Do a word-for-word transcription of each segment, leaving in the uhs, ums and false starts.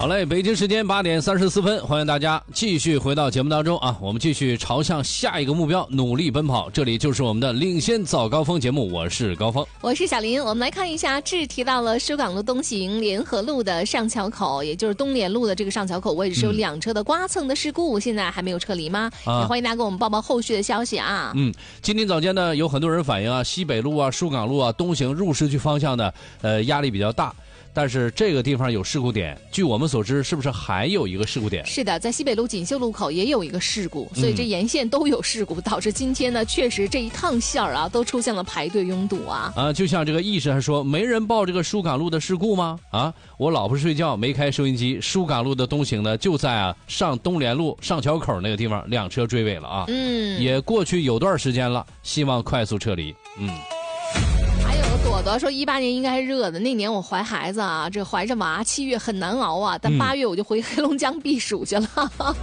好嘞，北京时间八点三十四分，欢迎大家继续回到节目当中啊！我们继续朝向下一个目标努力奔跑。这里就是我们的领先早高峰节目，我是高峰， 我是小林。我们来看一下，志提到了疏港路东行联合路的上桥口，也就是东联路的这个上桥口位置是有两车的刮蹭的事故，嗯、现在还没有撤离吗？啊、也欢迎大家给我们报报后续的消息啊！ 嗯，今天早间呢，有很多人反映啊，西北路啊、疏港路啊、东行入市区方向的，呃，压力比较大。但是这个地方有事故点，据我们所知，是不是还有一个事故点？ 是的，在西北路锦绣路口也有一个事故，所以这沿线都有事故，嗯、导致今天呢，确实这一趟线儿啊，都出现了排队拥堵啊。 啊，就像这个义士还说，没人报这个疏港路的事故吗？啊，我老婆睡觉没开收音机，疏港路的东行呢，就在啊上东联路上桥口那个地方，两车追尾了啊。嗯，也过去有段时间了，希望快速撤离。嗯。 朵朵说一八年应该是热的，那年我怀孩子啊，这怀着娃，七月很难熬啊，但八月我就回黑龙江避暑去了。嗯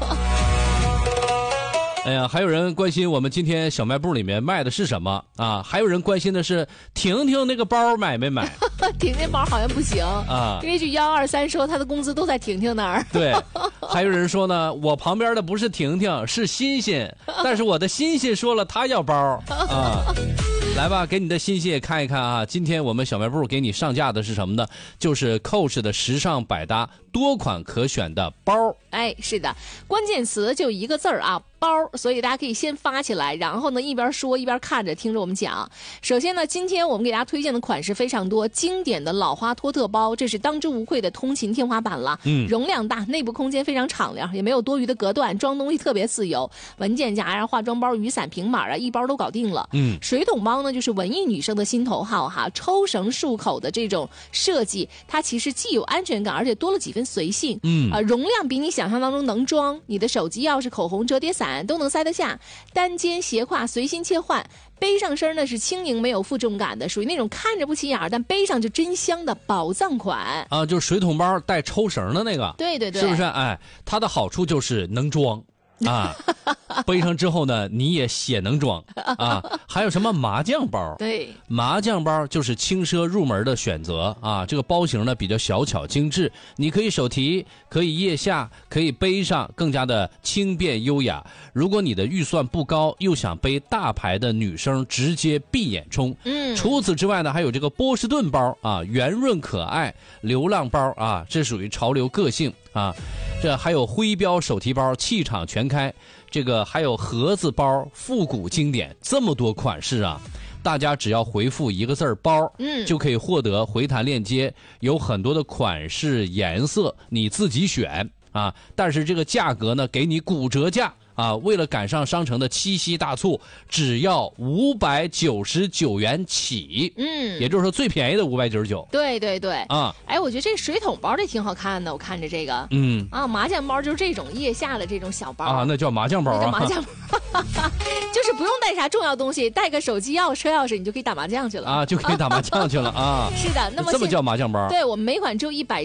哎呀，还有人关心我们今天小卖部里面卖的是什么啊？还有人关心的是婷婷那个包买没买？ 婷婷包好像不行啊，因为据幺二三说他的工资都在婷婷那儿。 对，还有人说呢，我旁边的不是婷婷，是欣欣，但是我的欣欣说了他要包啊。来吧，给你的欣欣也看一看啊！今天我们小卖部给你上架的是什么呢？就是 Coach 的时尚百搭、多款可选的包。 哎，是的，关键词就一个字儿啊，包。所以大家可以先发起来，然后呢一边说一边看着听着我们讲。首先呢，今天我们给大家推荐的款式非常多，经典的老花托特包，这是当之无愧的通勤天花板了。嗯，容量大，内部空间非常敞亮，也没有多余的隔断，装东西特别自由，文件夹呀、化妆包、雨伞、平板啊，一包都搞定了。嗯，水桶包呢，就是文艺女生的心头好哈，抽绳束口的这种设计，它其实既有安全感，而且多了几分随性。嗯啊、呃，容量比你想象当中能装，你的手机、钥匙、口红、折叠伞都能塞得下，单肩斜挎随心切换，背上身呢是轻盈没有负重感的，属于那种看着不起眼但背上就真香的宝藏款啊，就是水桶包带抽绳的那个。 对对对， 是不是？哎，它的好处就是能装。啊，背上之后呢，你也血能装啊。还有什么麻将包？ 对， 麻将包就是轻奢入门的选择啊。这个包型呢比较小巧精致，你可以手提，可以腋下，可以背上，更加的轻便优雅。如果你的预算不高，又想背大牌的女生，直接闭眼冲。嗯，除此之外呢，还有这个波士顿包啊，圆润可爱，流浪包啊，这属于潮流个性啊。这还有徽标手提包，气场全开，这个还有盒子包，复古经典，这么多款式啊！大家只要回复一个字儿包，嗯，就可以获得回弹链接，有很多的款式颜色，你自己选啊。但是这个价格呢，给你骨折价。啊，为了赶上商城的七夕大促，只要五百九十九元起，嗯，也就是说最便宜的五百九十九。 对对对，啊，哎，我觉得这水桶包这挺好看的，我看着这个，嗯，啊，麻将包就是这种腋下的这种小包啊，那叫麻将包、啊， 那叫麻将包，就是不用带啥重要东西，带个手机、钥匙、车钥匙，你就可以打麻将去了啊，就可以打麻将去了啊。 是的，那么这么叫麻将包？ 对，我们每款只有一百。